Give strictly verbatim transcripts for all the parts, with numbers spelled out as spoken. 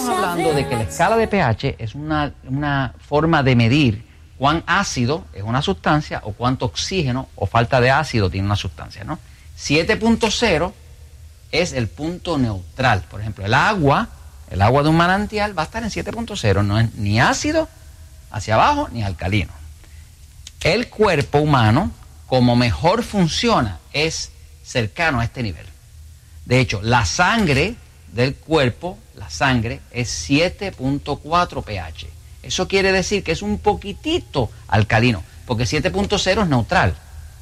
estamos hablando de que la escala de pH es una, una forma de medir cuán ácido es una sustancia o cuánto oxígeno o falta de ácido tiene una sustancia, ¿no? siete punto cero es el punto neutral. Por ejemplo, el agua, el agua de un manantial va a estar en siete punto cero, no es ni ácido hacia abajo ni alcalino. El cuerpo humano, como mejor funciona, es cercano a este nivel. De hecho, la sangre del cuerpo, la sangre, es siete punto cuatro pH. Eso quiere decir que es un poquitito alcalino, porque siete punto cero es neutral.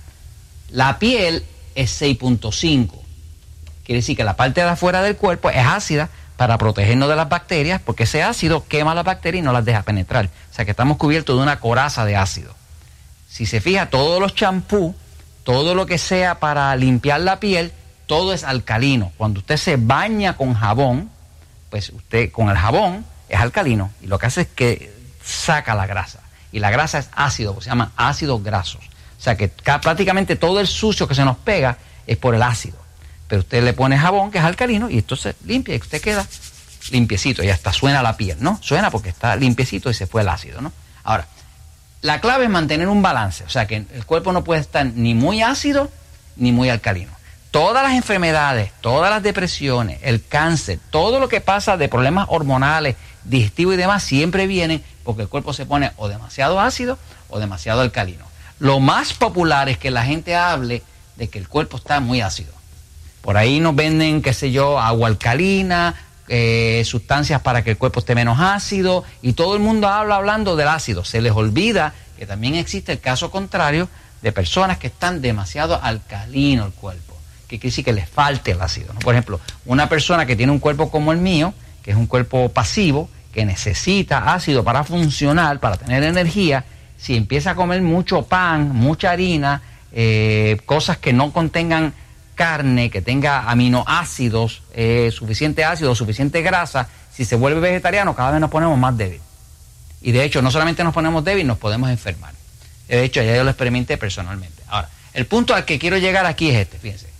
La piel es seis punto cinco. Quiere decir que la parte de afuera del cuerpo es ácida para protegernos de las bacterias, porque ese ácido quema las bacterias y no las deja penetrar. O sea que estamos cubiertos de una coraza de ácido. Si se fija, todos los champús, todo lo que sea para limpiar la piel, todo es alcalino. Cuando usted se baña con jabón, pues usted con el jabón es alcalino y lo que hace es que saca la grasa. Y la grasa es ácido, se llaman ácidos grasos. O sea que prácticamente todo el sucio que se nos pega es por el ácido. Pero usted le pone jabón que es alcalino y esto se limpia y usted queda limpiecito y hasta suena la piel, ¿no? Suena porque está limpiecito y se fue el ácido, ¿no? Ahora, la clave es mantener un balance, o sea que el cuerpo no puede estar ni muy ácido ni muy alcalino. Todas las enfermedades, todas las depresiones, el cáncer, todo lo que pasa de problemas hormonales, digestivos y demás, siempre vienen porque el cuerpo se pone o demasiado ácido o demasiado alcalino. Lo más popular es que la gente hable de que el cuerpo está muy ácido. Por ahí nos venden, qué sé yo, agua alcalina, eh, sustancias para que el cuerpo esté menos ácido, y todo el mundo habla hablando del ácido. Se les olvida que también existe el caso contrario de personas que están demasiado alcalino el cuerpo, que quiere decir que les falte el ácido, ¿no? Por ejemplo, una persona que tiene un cuerpo como el mío, que es un cuerpo pasivo, que necesita ácido para funcionar, para tener energía, si empieza a comer mucho pan, mucha harina, eh, cosas que no contengan carne, que tenga aminoácidos, eh, suficiente ácido, suficiente grasa, si se vuelve vegetariano, cada vez nos ponemos más débil. Y de hecho, no solamente nos ponemos débil, nos podemos enfermar. De hecho, ya yo lo experimenté personalmente. Ahora, el punto al que quiero llegar aquí es este, fíjense.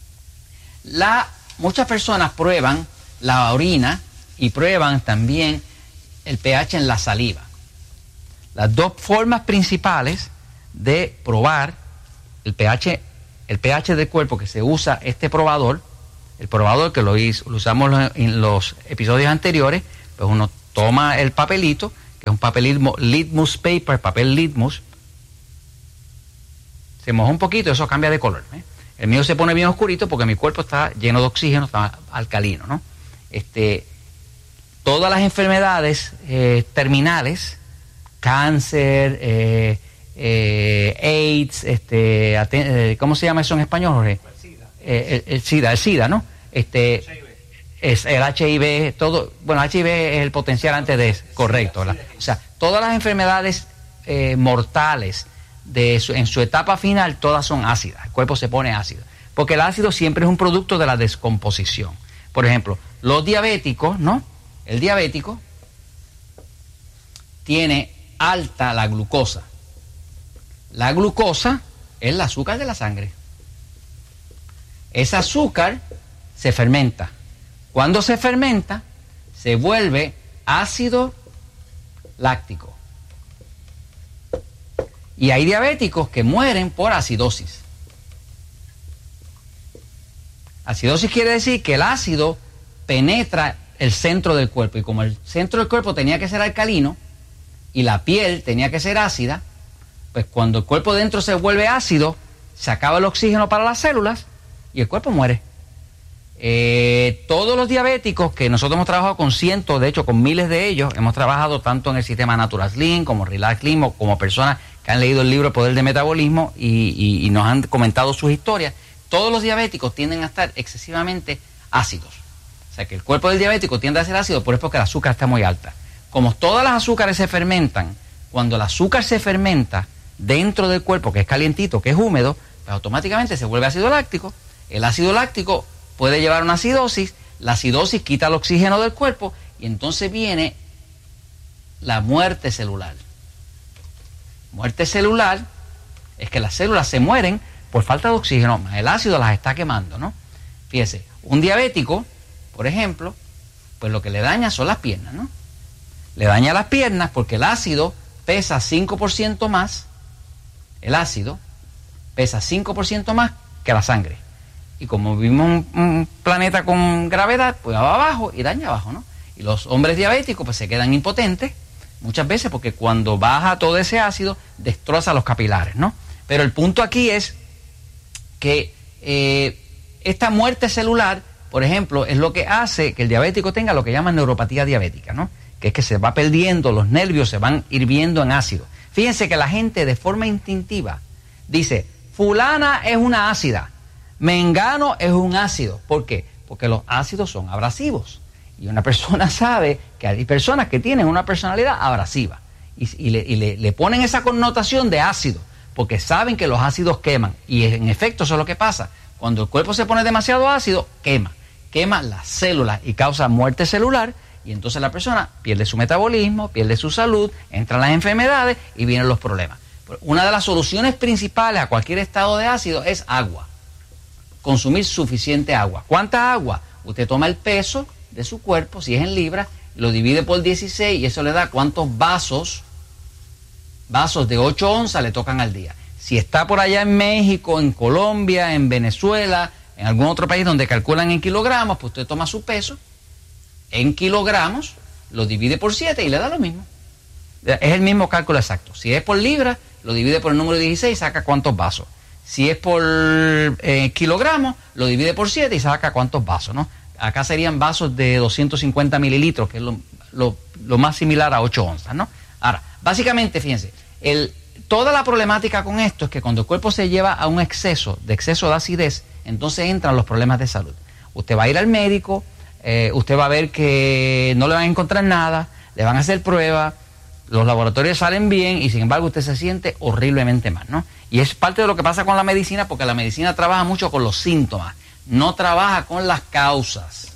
La, muchas personas prueban la orina y prueban también el pH en la saliva. Las dos formas principales de probar el pH, el pH del cuerpo que se usa este probador, el probador que lo, hizo, lo usamos en los episodios anteriores, pues uno toma el papelito, que es un papel litmus paper, papel litmus, se moja un poquito, eso cambia de color, ¿eh? El mío se pone bien oscurito porque mi cuerpo está lleno de oxígeno, está alcalino, ¿no? Este, todas las enfermedades eh, terminales, cáncer, eh, eh, AIDS, este, eh, ¿cómo se llama eso en español, Jorge? El SIDA. Eh, el, el SIDA, el SIDA, ¿no? Este, H I V. Es el H I V, todo, bueno, H I V es el potencial antes de eso, correcto. La, o sea, todas las enfermedades eh, mortales de su, en su etapa final, todas son ácidas. El cuerpo se pone ácido, porque el ácido siempre es un producto de la descomposición. Por ejemplo, los diabéticos, ¿no? El diabético tiene alta la glucosa. La glucosa es el azúcar de la sangre. Ese azúcar se fermenta. Cuando se fermenta, se vuelve ácido láctico. Y hay diabéticos que mueren por acidosis. Acidosis quiere decir que el ácido penetra el centro del cuerpo. Y como el centro del cuerpo tenía que ser alcalino y la piel tenía que ser ácida, pues cuando el cuerpo dentro se vuelve ácido, se acaba el oxígeno para las células y el cuerpo muere. Eh, todos los diabéticos que nosotros hemos trabajado con cientos, de hecho con miles de ellos, hemos trabajado tanto en el sistema Natural Slim como Relax Slim, o como personas que han leído el libro Poder de Metabolismo y, y, y nos han comentado sus historias. Todos los diabéticos tienden a estar excesivamente ácidos. O sea que el cuerpo del diabético tiende a ser ácido, por eso porque el azúcar está muy alta. Como todas las azúcares se fermentan, cuando el azúcar se fermenta dentro del cuerpo, que es calientito, que es húmedo, pues automáticamente se vuelve ácido láctico. El ácido láctico puede llevar a una acidosis, la acidosis quita el oxígeno del cuerpo y entonces viene la muerte celular. Muerte celular es que las células se mueren por falta de oxígeno, el ácido las está quemando, ¿no? Fíjese, un diabético, por ejemplo, pues lo que le daña son las piernas, ¿no? Le daña las piernas porque el ácido pesa cinco por ciento más, el ácido pesa cinco por ciento más que la sangre. Y como vivimos un, un planeta con gravedad, pues va abajo y daña abajo, ¿no? Y los hombres diabéticos pues se quedan impotentes muchas veces porque cuando baja todo ese ácido destroza los capilares, ¿no? Pero el punto aquí es que eh, esta muerte celular, por ejemplo, es lo que hace que el diabético tenga lo que llaman neuropatía diabética, ¿no? Que es que se va perdiendo, los nervios se van hirviendo en ácido. Fíjense que la gente de forma instintiva dice, fulana es una ácida, mengano es un ácido. ¿Por qué? Porque los ácidos son abrasivos. Y una persona sabe que hay personas que tienen una personalidad abrasiva y, y, le, y le, le ponen esa connotación de ácido porque saben que los ácidos queman. Y en efecto eso es lo que pasa. Cuando el cuerpo se pone demasiado ácido, quema. Quema las células y causa muerte celular. Y entonces la persona pierde su metabolismo, pierde su salud, entran las enfermedades y vienen los problemas. Una de las soluciones principales a cualquier estado de ácido es agua. Consumir suficiente agua. ¿Cuánta agua? Usted toma el peso de su cuerpo, si es en libras, lo divide por dieciséis y eso le da cuántos vasos, vasos de ocho onzas le tocan al día. Si está por allá en México, en Colombia, en Venezuela, en algún otro país donde calculan en kilogramos, pues usted toma su peso en kilogramos, lo divide por siete y le da lo mismo. Es el mismo cálculo exacto. Si es por libra, lo divide por el número dieciséis y saca cuántos vasos. Si es por eh, kilogramos, lo divide por siete y saca cuántos vasos, ¿no? Acá serían vasos de doscientos cincuenta mililitros, que es lo, lo, lo más similar a ocho onzas, ¿no? Ahora, básicamente, fíjense, el, toda la problemática con esto es que cuando el cuerpo se lleva a un exceso, de exceso de acidez, entonces entran los problemas de salud. Usted va a ir al médico, eh, usted va a ver que no le van a encontrar nada, le van a hacer pruebas, los laboratorios salen bien y sin embargo usted se siente horriblemente mal, ¿no? Y es parte de lo que pasa con la medicina porque la medicina trabaja mucho con los síntomas, no trabaja con las causas.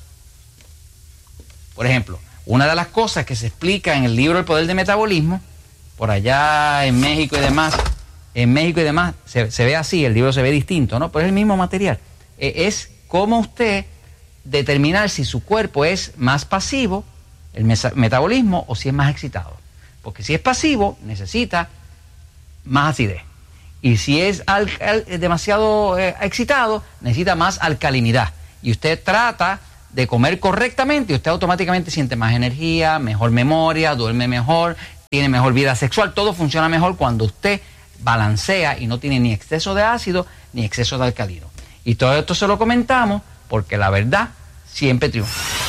Por ejemplo, una de las cosas que se explica en el libro El Poder del Metabolismo, por allá en México y demás, en México y demás, se, se ve así, el libro se ve distinto, ¿no? Pero es el mismo material. Eh, es cómo usted determinar si su cuerpo es más pasivo, el mesa- metabolismo, o si es más excitado. Porque si es pasivo, necesita más acidez. Y si es al, al, demasiado eh, excitado, necesita más alcalinidad. Y usted trata de comer correctamente y usted automáticamente siente más energía, mejor memoria, duerme mejor, tiene mejor vida sexual. Todo funciona mejor cuando usted balancea y no tiene ni exceso de ácido ni exceso de alcalino. Y todo esto se lo comentamos porque la verdad siempre triunfa.